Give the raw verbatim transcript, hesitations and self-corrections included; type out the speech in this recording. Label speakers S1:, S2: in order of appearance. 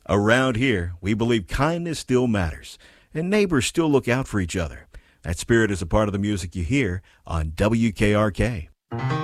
S1: Around here, we believe kindness still matters, and neighbors still look out for each other. That spirit is a part of the music you hear on W K R K.